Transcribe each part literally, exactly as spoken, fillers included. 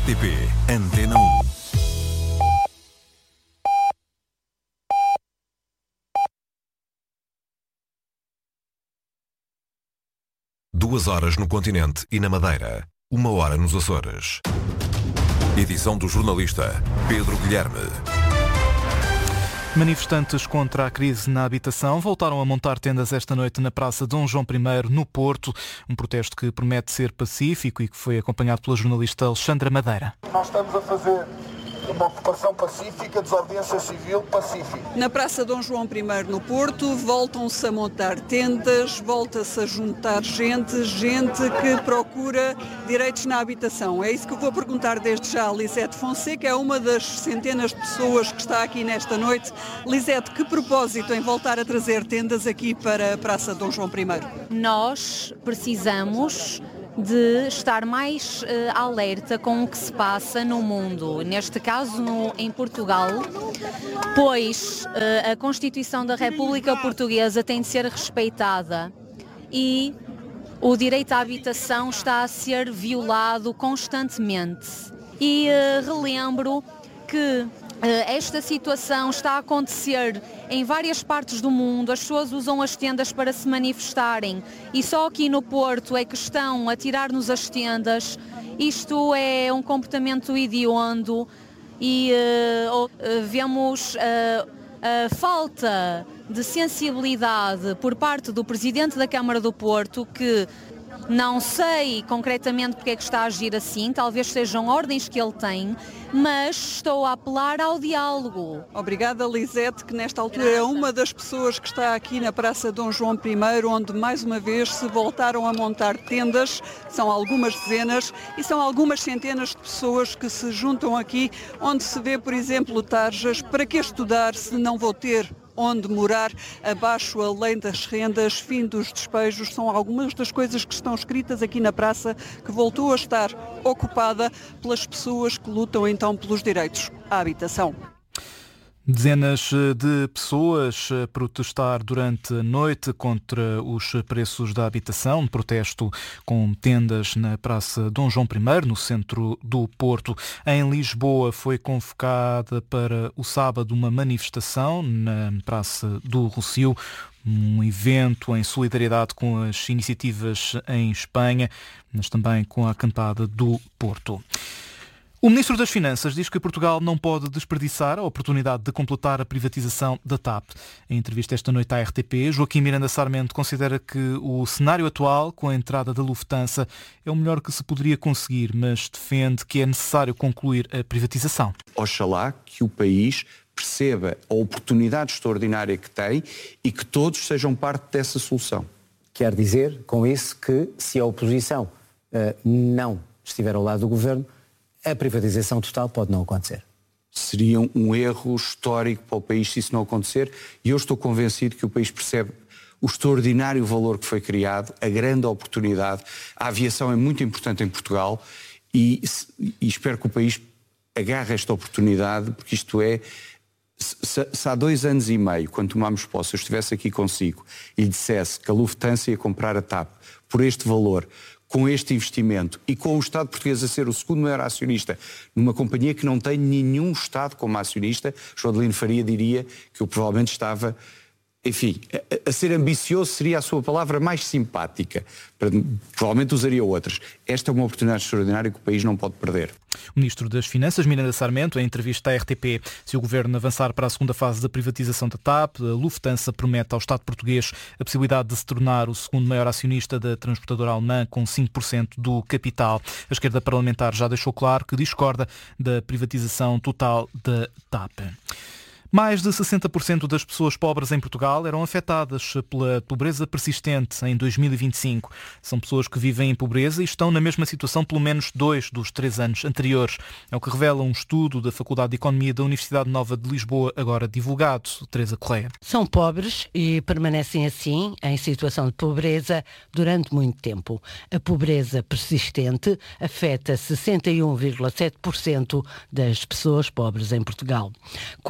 T P Antena um. Duas horas no continente e na Madeira. Uma hora nos Açores. Edição do jornalista Pedro Guilherme. Manifestantes contra a crise na habitação voltaram a montar tendas esta noite na Praça Dom João I, no Porto. Um protesto que promete ser pacífico e que foi acompanhado pela jornalista Alexandra Madeira. Nós estamos a fazer uma ocupação pacífica, desobediência civil pacífica. Na Praça Dom João I, no Porto, voltam-se a montar tendas, volta-se a juntar gente, gente que procura direitos na habitação. É isso que eu vou perguntar desde já a Lisete Fonseca, é uma das centenas de pessoas que está aqui nesta noite. Lisete, que propósito em voltar a trazer tendas aqui para a Praça Dom João I? Nós precisamos de estar mais uh, alerta com o que se passa no mundo, neste caso no, em Portugal, pois uh, a Constituição da República Portuguesa tem de ser respeitada e o direito à habitação está a ser violado constantemente. E uh, relembro que esta situação está a acontecer em várias partes do mundo, as pessoas usam as tendas para se manifestarem e só aqui no Porto é que estão a tirar-nos as tendas. Isto é um comportamento hediondo e uh, uh, vemos uh, a falta de sensibilidade por parte do Presidente da Câmara do Porto, que não sei concretamente porque é que está a agir assim, talvez sejam ordens que ele tem, mas estou a apelar ao diálogo. Obrigada, Lisete, que nesta altura é uma das pessoas que está aqui na Praça Dom João I, onde mais uma vez se voltaram a montar tendas, são algumas dezenas e são algumas centenas de pessoas que se juntam aqui, onde se vê, por exemplo, tarjas: para que estudar se não vou ter onde morar, abaixo a lei das rendas, fim dos despejos, são algumas das coisas que estão escritas aqui na praça, que voltou a estar ocupada pelas pessoas que lutam então pelos direitos à habitação. Dezenas de pessoas a protestar durante a noite contra os preços da habitação, protesto com tendas na Praça Dom João I, no centro do Porto. Em Lisboa foi convocada para o sábado uma manifestação na Praça do Rossio, um evento em solidariedade com as iniciativas em Espanha, mas também com a acampada do Porto. O Ministro das Finanças diz que Portugal não pode desperdiçar a oportunidade de completar a privatização da TAP. Em entrevista esta noite à R T P, Joaquim Miranda Sarmento considera que o cenário atual, com a entrada da Lufthansa, é o melhor que se poderia conseguir, mas defende que é necessário concluir a privatização. Oxalá que o país perceba a oportunidade extraordinária que tem e que todos sejam parte dessa solução. Quer dizer, com isso, que se a oposição uh, não estiver ao lado do governo, a privatização total pode não acontecer. Seria um erro histórico para o país se isso não acontecer, e eu estou convencido que o país percebe o extraordinário valor que foi criado, a grande oportunidade. A aviação é muito importante em Portugal e, e espero que o país agarre esta oportunidade, porque isto é, se, se há dois anos e meio, quando tomámos posse, eu estivesse aqui consigo e lhe dissesse que a Lufthansa ia comprar a TAP por este valor, com este investimento e com o Estado português a ser o segundo maior acionista numa companhia que não tem nenhum Estado como acionista, João Adelino Faria diria que eu provavelmente estava, enfim, a, a ser ambicioso seria a sua palavra mais simpática. Provavelmente usaria outras. Esta é uma oportunidade extraordinária que o país não pode perder. O Ministro das Finanças, Miranda Sarmento, em entrevista à R T P, se o Governo avançar para a segunda fase da privatização da TAP, a Lufthansa promete ao Estado português a possibilidade de se tornar o segundo maior acionista da transportadora alemã com cinco por cento do capital. A esquerda parlamentar já deixou claro que discorda da privatização total da TAP. Mais de sessenta por cento das pessoas pobres em Portugal eram afetadas pela pobreza persistente em dois mil e vinte e cinco. São pessoas que vivem em pobreza e estão na mesma situação pelo menos dois dos três anos anteriores. É o que revela um estudo da Faculdade de Economia da Universidade Nova de Lisboa, agora divulgado. Teresa Correia. São pobres e permanecem assim, em situação de pobreza, durante muito tempo. A pobreza persistente afeta sessenta e um vírgula sete por cento das pessoas pobres em Portugal. Quase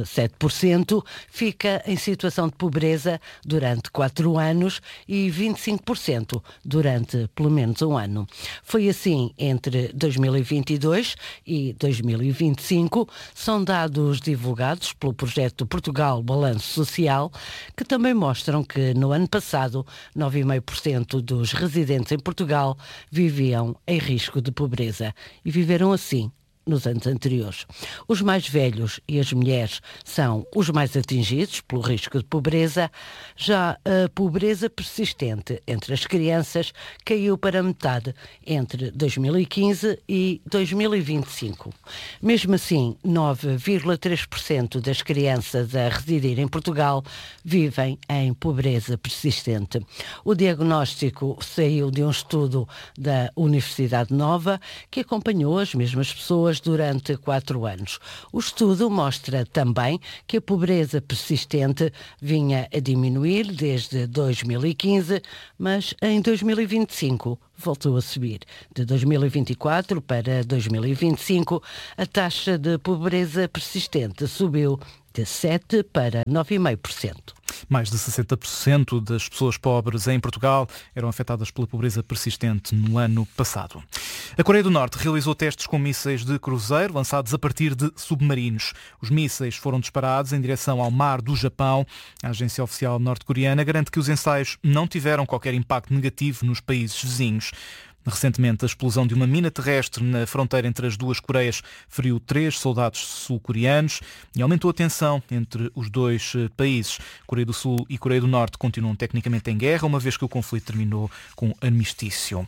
sete por cento, fica em situação de pobreza durante quatro anos e vinte e cinco por cento durante pelo menos um ano. Foi assim entre dois mil e vinte e dois e dois mil e vinte e cinco, são dados divulgados pelo projeto Portugal Balanço Social, que também mostram que no ano passado nove vírgula cinco por cento dos residentes em Portugal viviam em risco de pobreza e viveram assim nos anos anteriores. Os mais velhos e as mulheres são os mais atingidos pelo risco de pobreza. Já a pobreza persistente entre as crianças caiu para metade entre dois mil e quinze e dois mil e vinte e cinco. Mesmo assim, nove vírgula três por cento das crianças a residir em Portugal vivem em pobreza persistente. O diagnóstico saiu de um estudo da Universidade Nova, que acompanhou as mesmas pessoas durante quatro anos. O estudo mostra também que a pobreza persistente vinha a diminuir desde dois mil e quinze, mas em dois mil e vinte e cinco voltou a subir. De dois mil e vinte e quatro para dois mil e vinte e cinco, a taxa de pobreza persistente subiu de sete para nove vírgula cinco por cento. Mais de sessenta por cento das pessoas pobres em Portugal eram afetadas pela pobreza persistente no ano passado. A Coreia do Norte realizou testes com mísseis de cruzeiro lançados a partir de submarinos. Os mísseis foram disparados em direção ao mar do Japão. A agência oficial norte-coreana garante que os ensaios não tiveram qualquer impacto negativo nos países vizinhos. Recentemente, a explosão de uma mina terrestre na fronteira entre as duas Coreias feriu três soldados sul-coreanos e aumentou a tensão entre os dois países. Coreia do Sul e Coreia do Norte continuam tecnicamente em guerra, uma vez que o conflito terminou com armistício.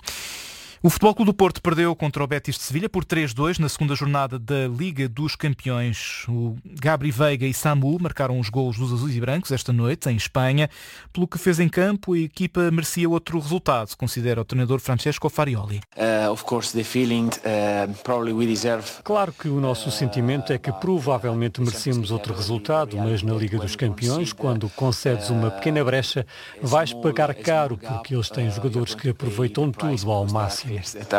O Futebol Clube do Porto perdeu contra o Betis de Sevilha por três a dois na segunda jornada da Liga dos Campeões. O Gabri Veiga e Samu marcaram os golos dos azuis e brancos esta noite em Espanha. Pelo que fez em campo, a equipa merecia outro resultado, considera o treinador Francesco Farioli. Uh, of course the feeling, uh, probably we deserve... Claro que o nosso sentimento é que provavelmente merecemos outro resultado, mas na Liga dos Campeões, quando concedes uma pequena brecha, vais pagar caro, porque eles têm jogadores que aproveitam tudo ao máximo.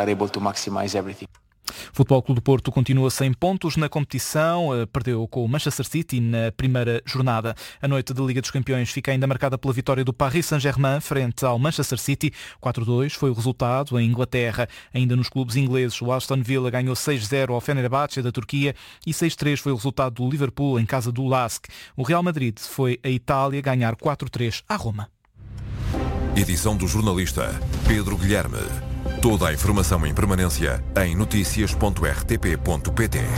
O Futebol Clube do Porto continua sem pontos na competição, perdeu com o Manchester City na primeira jornada. A noite da Liga dos Campeões fica ainda marcada pela vitória do Paris Saint-Germain frente ao Manchester City. quatro a dois foi o resultado em Inglaterra. Ainda nos clubes ingleses, o Aston Villa ganhou seis a zero ao Fenerbahçe da Turquia e seis a três foi o resultado do Liverpool em casa do Lask. O Real Madrid foi a Itália ganhar quatro a três à Roma. Edição do jornalista Pedro Guilherme. Toda a informação em permanência em noticias ponto r t p ponto p t.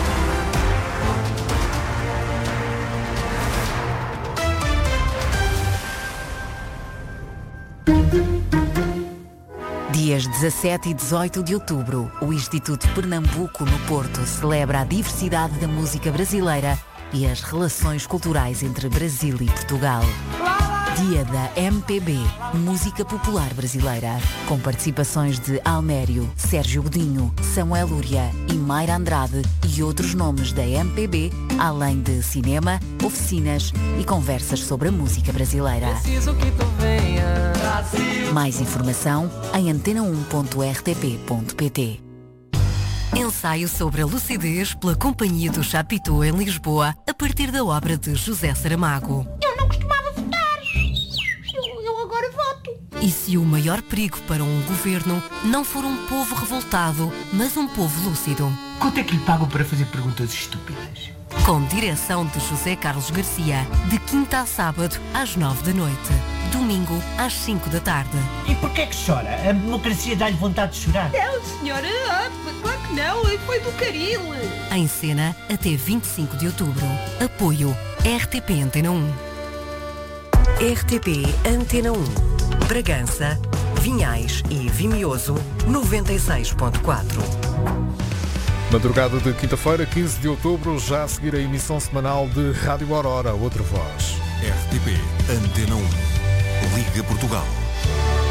Dias dezassete e dezoito de outubro, o Instituto Pernambuco no Porto celebra a diversidade da música brasileira e as relações culturais entre Brasil e Portugal. Dia da M P B, Música Popular Brasileira, com participações de Almério, Sérgio Godinho, Samuel Lúria e Mayra Andrade e outros nomes da M P B, além de cinema, oficinas e conversas sobre a música brasileira. Preciso que tu venha, Brasil. Mais informação em antena um ponto r t p ponto p t. Ensaio sobre a lucidez pela Companhia do Chapitão em Lisboa, a partir da obra de José Saramago. Eu não costumava votar. Eu, eu agora voto. E se o maior perigo para um governo não for um povo revoltado, mas um povo lúcido? Quanto é que lhe pagam para fazer perguntas estúpidas? Com direção de José Carlos Garcia, de quinta a sábado, às nove da noite. Domingo, às cinco da tarde. E porquê que chora? A democracia dá-lhe vontade de chorar? Não, senhora, ah, claro que não, foi do caril. Em cena, até vinte e cinco de outubro. Apoio R T P Antena um. R T P Antena um. Bragança, Vinhais e Vimioso, noventa e seis ponto quatro. Madrugada de quinta-feira, quinze de outubro, já a seguir a emissão semanal de Rádio Aurora, Outra Voz. R T P Antena um. Liga Portugal.